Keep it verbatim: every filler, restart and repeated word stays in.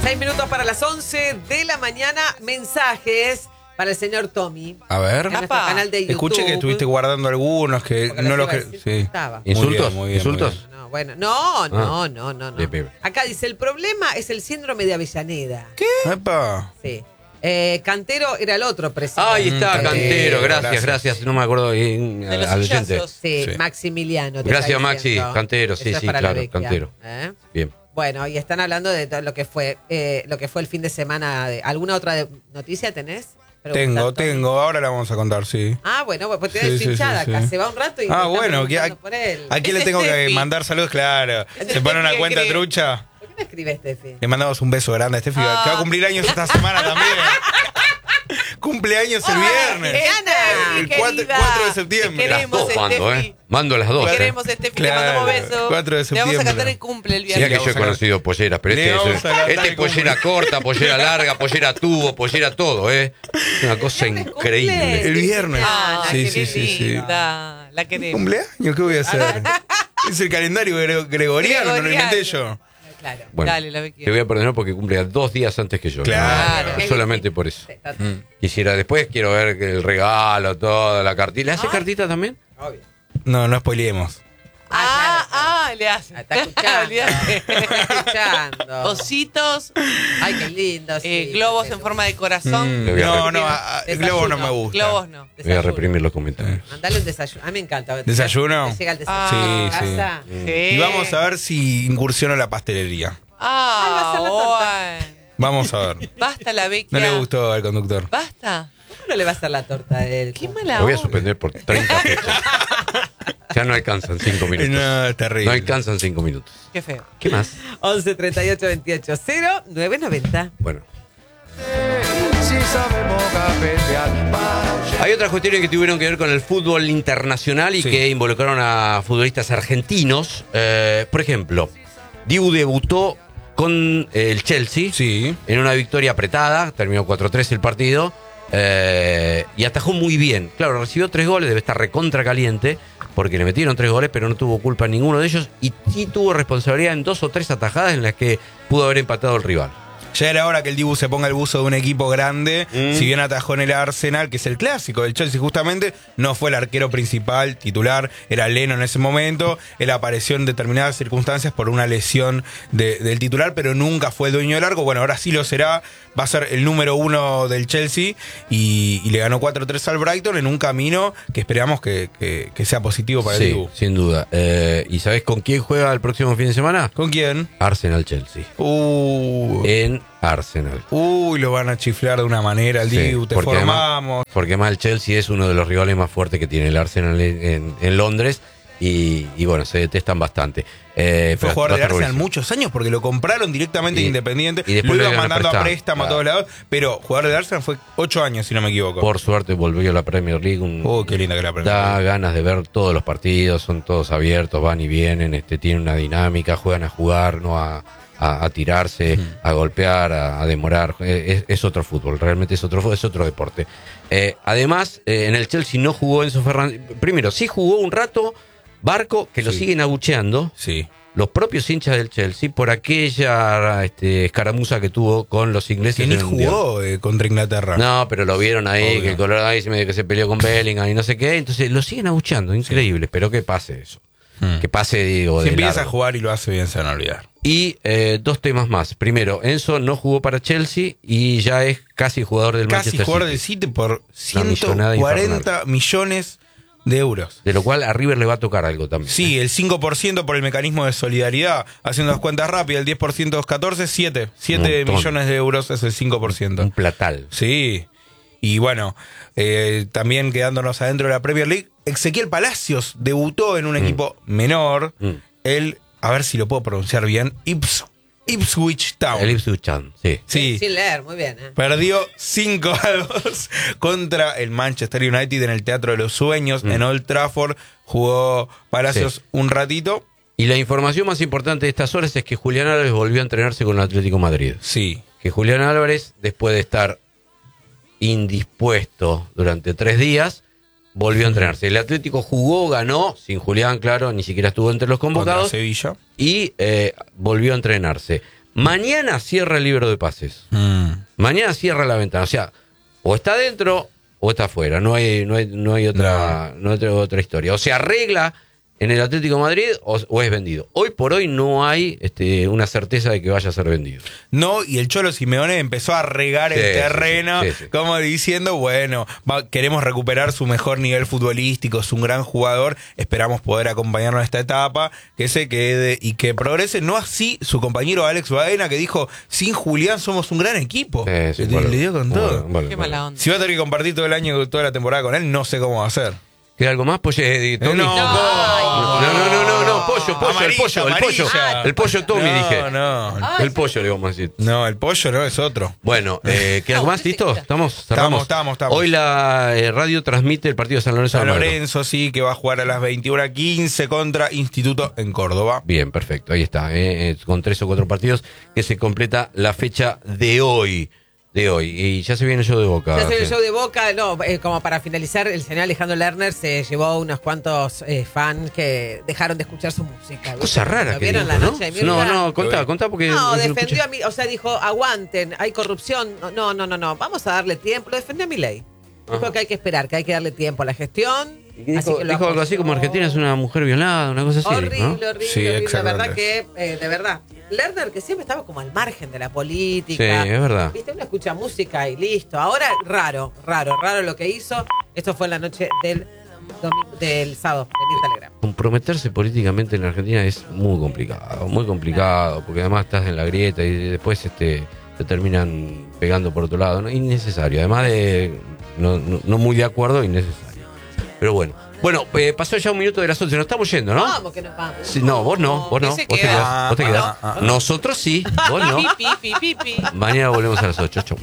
Seis minutos para las once de la mañana. Mensajes para el señor Tommy. A ver. En nuestro canal de YouTube. Escuché que estuviste guardando algunos que Porque no los los iba a que. decir, Sí. estaba. Muy ¿Insultos? bien, muy bien, ¿Insultos? muy bien. No, bueno, no, no, no, no, no. De pibe. Acá dice, el problema es el síndrome de Avellaneda. ¿Qué? Epa. Sí. Eh, Cantero era el otro presidente. Ahí está, Mm, Cantero. Gracias, gracias. gracias. No me acuerdo bien. De los Al oyente. sillazos. Sí, Sí. Maximiliano. te Gracias, está Maxi. diciendo. Cantero, sí, Eso es sí, para la claro, Vecchia. Cantero. ¿Eh? Bien. Bueno, y están hablando de todo lo que fue eh, lo que fue el fin de semana. De, ¿alguna otra de- noticia tenés? Pregunta, Tengo, Tommy. tengo. Ahora la vamos a contar, sí. Ah, bueno, pues Sí, tenés sí, sí, hinchada sí. acá. Se va un rato y Ah, me están bueno, que preguntando a- por él. ¿A quién le Es tengo que Steffi. mandar saludos? Claro. Se pone una Steffi cuenta que cree. trucha. ¿Por qué no escribes, Steffi? Le mandamos un beso grande a Steffi, Ah. que va a cumplir años esta semana también. Cumpleaños el viernes. ¡Eh, Ana! El cuatro- cuatro de septiembre. Te Las queremos, dos mando, Steffi. ¿eh? Mando las dos. Te ¿eh? queremos, Steffi, Claro, te mandamos besos. cuatro de Le vamos a septiembre. cantar el cumple el Sí, viernes. que yo he vamos a conocido polleras, pero Le este vamos es, a cantar este el es pollera cumple. corta, pollera larga, pollera tubo, pollera todo, ¿eh? Una cosa increíble. El viernes. Ah, Sí, qué sí, sí, sí. linda. La queremos. ¿Cumpleaños? ¿Qué voy a hacer? Es el calendario gre- gregoriano, no lo inventé yo. Claro. Bueno, Dale, la Becky. te voy a perdonar porque cumple dos días antes que yo. Claro. No, solamente por eso. Sí, está- Mm. Quisiera, después quiero ver que el regalo, toda la cartita. ¿Le hace Ah. cartita también? Obvio. No, no spoileemos. Ah, Ah, claro, ah, le hace. Ah, está escuchando. Olvídate. Está escuchando. Ositos, Ay, qué lindo. sí, eh, globos sí, en forma de corazón. Mm, Le voy a no, repetir. no, a- a- el Desayuno. globo no me gusta. Globos no. Voy a Desayuno. reprimir los comentarios. Mandale un desayuno. A mí me encanta. ¿Desayuno? Te llega el desayuno. Ah, Sí, sí. Casa. Sí. Y vamos a ver si incursiono la pastelería. Ay, va a ser la torta. Ah, bueno. Vamos a ver. Basta la Becky. No le gustó al conductor. Basta. ¿Cómo no le va a hacer la torta a él? Qué mala Lo voy a onda. suspender por treinta fechas. Ya no alcanzan cinco minutos. No, es terrible. No alcanzan cinco minutos. Qué feo. ¿Qué más? once treinta y ocho veintiocho cero nueve noventa. Bueno. Hay otras cuestiones que tuvieron que ver con el fútbol internacional y Sí. que involucraron a futbolistas argentinos. Eh, por ejemplo, Dibu debutó con el Chelsea Sí. en una victoria apretada, terminó cuatro tres el partido, eh, y atajó muy bien. Claro, recibió tres goles, debe estar recontra caliente, porque le metieron tres goles, pero no tuvo culpa en ninguno de ellos, y sí tuvo responsabilidad en dos o tres atajadas en las que pudo haber empatado el rival. Ya era hora que el Dibu se ponga el buzo de un equipo grande. Mm. Si bien atajó en el Arsenal, que es el clásico del Chelsea justamente, no fue el arquero principal, titular, era Leno en ese momento. Él apareció en determinadas circunstancias por una lesión de- del titular, pero nunca fue el dueño del arco. Bueno, ahora sí lo será. Va a ser el número uno del Chelsea y, y le ganó cuatro tres al Brighton en un camino que esperamos que, que- que sea positivo para el Sí, Dibu. sin duda. Eh, ¿Y sabés con quién juega el próximo fin de semana? ¿Con quién? Arsenal-Chelsea. Uh, En Arsenal. uy, lo van a chiflar de una manera al Sí, Dibu, te porque formamos. Porque además el Chelsea es uno de los rivales más fuertes que tiene el Arsenal en, en- en Londres y, y bueno, se detestan bastante. Eh, Fue pero jugador va a del estar Arsenal buenísimo. muchos años porque lo compraron directamente Y- Independiente. y después lo lo iban iban a mandando a prestar, préstamo a claro. todos lados. Pero jugador del Arsenal fue ocho años, si no me equivoco. Por suerte volvió a la Premier League. Un, Oh, qué linda que la Premier Da League. ganas de ver todos los partidos, son todos abiertos, van y vienen, este, tienen una dinámica, juegan a jugar, no a, a- a tirarse, a golpear, a, a demorar. Es, es otro fútbol, realmente es otro, es otro deporte. Eh, además, eh, en el Chelsea no jugó Enzo Fernández. Primero, sí jugó un rato Barco, que lo Sí. siguen abucheando Sí. los propios hinchas del Chelsea por aquella este, escaramuza que tuvo con los ingleses. Que en ni el Mundial. jugó eh, contra Inglaterra. No, pero lo vieron ahí, Obvio. que el color ahí se medio que se peleó con Bellingham y no sé qué. Entonces lo siguen abucheando, increíble. Espero que pase eso. Hmm. Que pase, digo, Si de empieza largo. a jugar y lo hace bien, se van a olvidar. Y eh, dos temas más. Primero, Enzo no jugó para Chelsea y ya es casi jugador del Casi Manchester jugador City. del City por millonada ciento cuarenta infernal. millones de euros. De lo cual a River le va a tocar algo también. Sí, el cinco por ciento por el mecanismo de solidaridad. Haciendo las cuentas rápidas, el diez por ciento es catorce, siete. siete Montón. millones de euros es el cinco por ciento. Un platal. Sí. Y bueno, eh, también quedándonos adentro de la Premier League, Ezequiel Palacios debutó en un equipo menor. Mm. Él, a ver si lo puedo pronunciar bien, Ips, Ipswich Town. El Ipswich Town, sí. Sí. Sin leer, muy bien. ¿eh? Perdió cinco a dos contra el Manchester United en el Teatro de los Sueños, Mm. en Old Trafford. Jugó Palacios Sí. un ratito. Y la información más importante de estas horas es que Julián Álvarez volvió a entrenarse con el Atlético de Madrid. Sí. Que Julián Álvarez, después de estar indispuesto durante tres días, volvió a entrenarse. El Atlético jugó, ganó, sin Julián, claro, ni siquiera estuvo entre los Contra convocados, Sevilla. y eh, volvió a entrenarse. Mañana cierra el libro de pases. Mm. Mañana cierra la ventana. O sea, o está dentro o está afuera. No hay, no hay, no hay otra, no. No hay otra, otra historia. O se arregla en el Atlético de Madrid o, o es vendido. Hoy por hoy no hay este, una certeza de que vaya a ser vendido. No, y el Cholo Simeone empezó a regar Sí, el sí, terreno, sí, sí, sí. como diciendo, bueno, va- queremos recuperar su mejor nivel futbolístico, es un gran jugador, esperamos poder acompañarlo en esta etapa, que se quede y que progrese, no así su compañero Alex Baena, que dijo, sin Julián somos un gran equipo. Sí, sí, le, bueno, le dio con bueno, todo. bueno, Qué bueno. mala onda. Si va a tener que compartir todo el año, toda la temporada con él, no sé cómo va a ser. ¿Queda algo más, Pollo? Eh, Tommy? No, no, no, no, no, no, no, pollo, pollo, Amarilla, el pollo, el pollo. amarilla. El pollo Tommy, no, dije. No, El pollo le vamos a decir. no, el pollo no es otro. Bueno, eh, ¿queda algo más? ¿Listo? ¿Estamos? Cerramos. Estamos, estamos, estamos. Hoy la eh, radio transmite el partido de San Lorenzo de San Almagro. Lorenzo, sí, que va a jugar a las veintiuna quince contra Instituto en Córdoba. Bien, perfecto, ahí está, eh, eh, con tres o cuatro partidos que se completa la fecha de hoy, de hoy, y ya se viene el show de Boca. Ya se ve el Sí. show de Boca, no, eh, como para finalizar, el señor Alejandro Lerner se llevó unos cuantos eh, fans que dejaron de escuchar su música. Cosa rara ¿Lo que vieron dijo, la ¿no? noche de No, Mirta? no, contá, contá porque... No, no lo defendió escuché. a mí, o sea, dijo, aguanten, hay corrupción. No, no, no, no, vamos a darle tiempo. Lo defendió a mi ley. Dijo Ajá. que hay que esperar, que hay que darle tiempo a la gestión. ¿Y qué así Dijo, que lo dijo algo así apoyó. como Argentina es una mujer violada, una cosa así, Horrible, ¿no? horrible, Sí, horrible. La exactamente. verdad que, eh, de verdad, Lerner que siempre estaba como al margen de la política. Sí, es verdad. Viste, uno escucha música y listo. Ahora, raro, raro, raro lo que hizo. Esto fue en la noche del, domingo, del sábado, de Mirta Legrand. Comprometerse políticamente en la Argentina es muy complicado, muy complicado, porque además estás en la grieta y después este te terminan pegando por otro lado, ¿no? Innecesario, además de no, no, no muy de acuerdo, innecesario. Pero bueno, bueno, eh, pasó ya un minuto de las once, nos estamos yendo, ¿no? Vamos, que nos vamos. Sí, no, vos no, vos no, Ese vos te queda. quedás, vos te Ah, quedás. ah, ah. Nosotros sí, vos no. Pipi, pipi, pipi. Mañana volvemos a las ocho, chau.